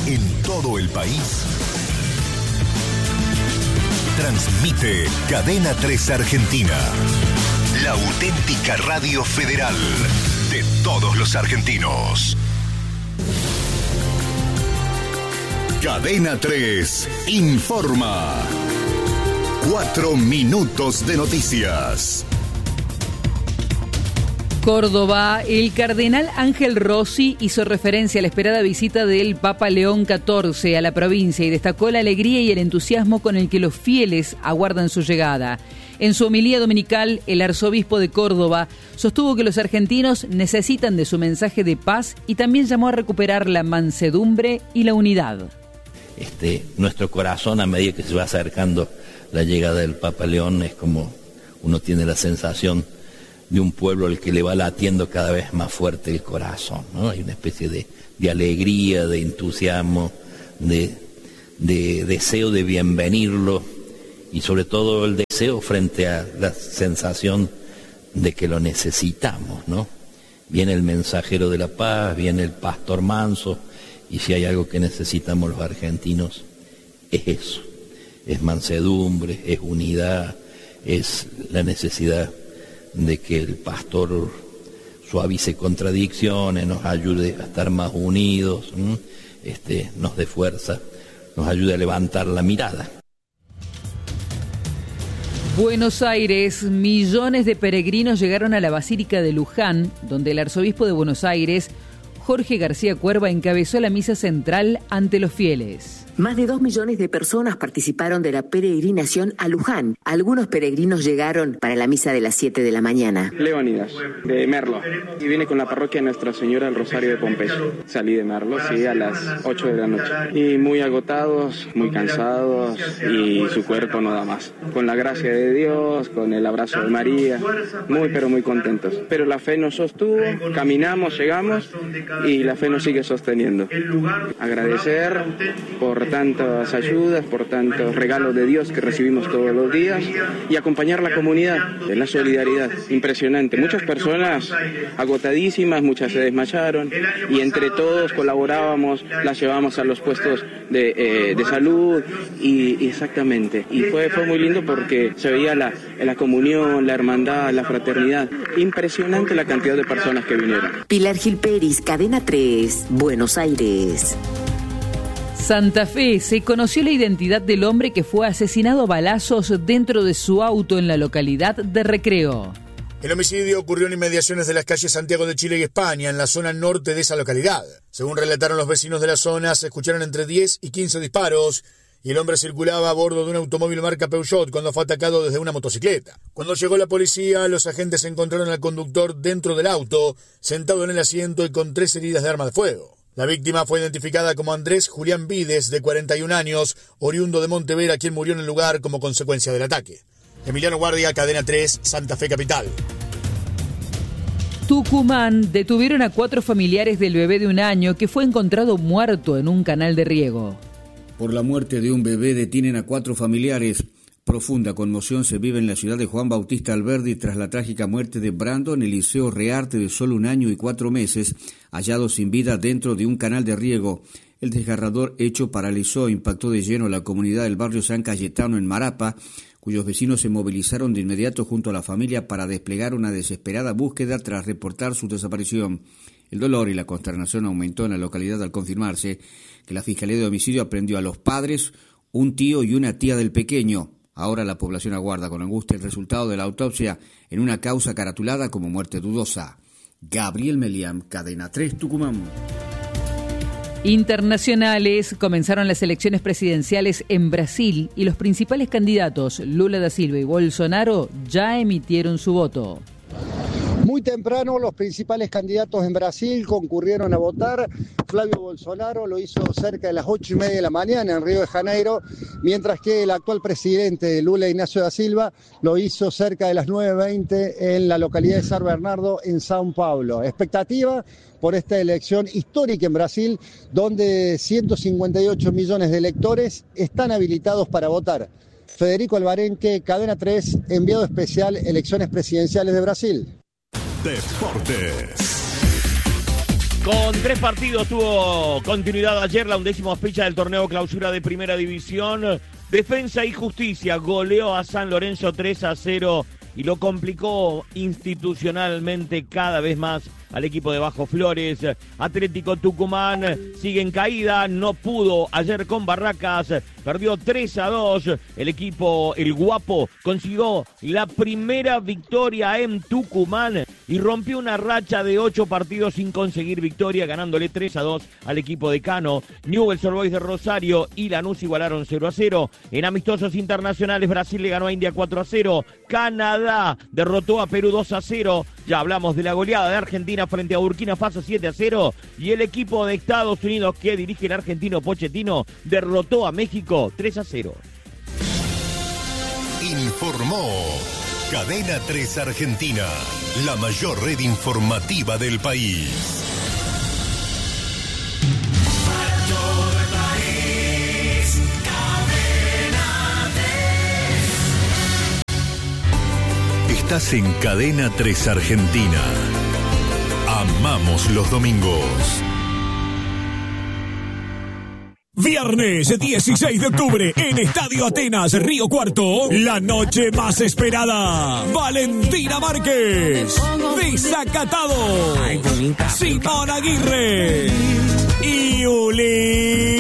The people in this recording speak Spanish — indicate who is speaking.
Speaker 1: en todo el país. Transmite Cadena 3 Argentina, la auténtica radio federal de todos los argentinos. Cadena 3 informa. 4 minutos de noticias.
Speaker 2: Córdoba, el cardenal Ángel Rossi hizo referencia a la esperada visita del Papa León XIV a la provincia y destacó la alegría y el entusiasmo con el que los fieles aguardan su llegada. En su homilía dominical, el arzobispo de Córdoba sostuvo que los argentinos necesitan de su mensaje de paz y también llamó a recuperar la mansedumbre y la unidad.
Speaker 3: Nuestro corazón, a medida que se va acercando la llegada del Papa León, es como uno tiene la sensación de un pueblo al que le va latiendo cada vez más fuerte el corazón, ¿no? Hay una especie de alegría, de entusiasmo, de deseo de bienvenirlo y sobre todo el deseo frente a la sensación de que lo necesitamos, ¿no? Viene el mensajero de la paz, viene el pastor manso, y si hay algo que necesitamos los argentinos es eso, es mansedumbre, es unidad, es la necesidad de que el pastor suavice contradicciones, nos ayude a estar más unidos, nos dé fuerza, nos ayude a levantar la mirada.
Speaker 2: Buenos Aires, millones de peregrinos llegaron a la Basílica de Luján, donde el arzobispo de Buenos Aires, Jorge García Cuerva, encabezó la misa central ante los fieles.
Speaker 4: Más de 2 millones de personas participaron de la peregrinación a Luján. Algunos peregrinos llegaron para la misa de las 7 de la mañana.
Speaker 5: Leónidas, de Merlo, y vine con la parroquia Nuestra Señora del Rosario de Pompeyo. Salí de Merlo, sí, a las 8 de la noche. Y muy agotados, muy cansados, y su cuerpo no da más. Con la gracia de Dios, con el abrazo de María, muy pero muy contentos. Pero la fe nos sostuvo, caminamos, llegamos, y la fe nos sigue sosteniendo. Agradecer por tantas ayudas, por tantos regalos de Dios que recibimos todos los días y acompañar la comunidad en la solidaridad. Impresionante. Muchas personas agotadísimas, muchas se desmayaron y entre todos colaborábamos, las llevábamos a los puestos de salud y exactamente. Y fue muy lindo porque se veía la comunión, la hermandad, la fraternidad. Impresionante la cantidad de personas que vinieron.
Speaker 4: Pilar Gil Peris, Cadena 3, Buenos Aires.
Speaker 2: Santa Fe, se conoció la identidad del hombre que fue asesinado a balazos dentro de su auto en la localidad de Recreo.
Speaker 6: El homicidio ocurrió en inmediaciones de las calles Santiago de Chile y España, en la zona norte de esa localidad. Según relataron los vecinos de la zona, se escucharon entre 10 y 15 disparos y el hombre circulaba a bordo de un automóvil marca Peugeot cuando fue atacado desde una motocicleta. Cuando llegó la policía, los agentes encontraron al conductor dentro del auto, sentado en el asiento y con 3 heridas de arma de fuego. La víctima fue identificada como Andrés Julián Vides, de 41 años, oriundo de Montevera, quien murió en el lugar como consecuencia del ataque. Emiliano Guardia, Cadena 3, Santa Fe Capital.
Speaker 2: Tucumán, detuvieron a 4 familiares del bebé de 1 año que fue encontrado muerto en un canal de riego.
Speaker 7: Por la muerte de un bebé detienen a 4 familiares. Profunda conmoción se vive en la ciudad de Juan Bautista Alberdi tras la trágica muerte de Brandon Eliseo Rearte, de solo 1 año y 4 meses, hallado sin vida dentro de un canal de riego. El desgarrador hecho paralizó e impactó de lleno a la comunidad del barrio San Cayetano en Marapa, cuyos vecinos se movilizaron de inmediato junto a la familia para desplegar una desesperada búsqueda tras reportar su desaparición. El dolor y la consternación aumentó en la localidad al confirmarse que la Fiscalía de Homicidio aprendió a los padres, un tío y una tía del pequeño. Ahora la población aguarda con angustia el resultado de la autopsia en una causa caratulada como muerte dudosa. Gabriel Meliam, Cadena 3, Tucumán.
Speaker 2: Internacionales, comenzaron las elecciones presidenciales en Brasil y los principales candidatos, Lula da Silva y Bolsonaro, ya emitieron su voto.
Speaker 8: Muy temprano los principales candidatos en Brasil concurrieron a votar. Flavio Bolsonaro lo hizo cerca de las 8:30 de la mañana en Río de Janeiro, mientras que el actual presidente Lula Inácio da Silva lo hizo cerca de las 9:20 en la localidad de São Bernardo, en São Paulo. Expectativa por esta elección histórica en Brasil, donde 158 millones de electores están habilitados para votar. Federico Alvarenque, Cadena 3, enviado especial, Elecciones Presidenciales de Brasil.
Speaker 1: Deportes.
Speaker 9: Con 3 partidos tuvo continuidad ayer la 11ª fecha del torneo clausura de Primera División. Defensa y Justicia goleó a San Lorenzo 3-0 y lo complicó institucionalmente cada vez más al equipo de Bajo Flores. Atlético Tucumán sigue en caída, no pudo ayer con Barracas, perdió 3-2. El equipo, el Guapo, consiguió la primera victoria en Tucumán y rompió una racha de 8 partidos sin conseguir victoria, ganándole 3-2 al equipo de Cano. Newell's Old Boys de Rosario y Lanús igualaron 0-0. En amistosos internacionales, Brasil le ganó a India 4-0. Canadá derrotó a Perú 2-0. Ya hablamos de la goleada de Argentina frente a Burkina Faso 7-0. Y el equipo de Estados Unidos que dirige el argentino Pochettino derrotó a México 3-0.
Speaker 1: Informó Cadena 3 Argentina, la mayor red informativa del país.
Speaker 10: Para todo el país, Cadena 3.
Speaker 1: Estás en Cadena 3 Argentina. Amamos los domingos.
Speaker 11: Viernes 16 de octubre en Estadio Atenas, Río Cuarto, la noche más esperada. Valentina Márquez, Desacatado, Simón Aguirre y Uli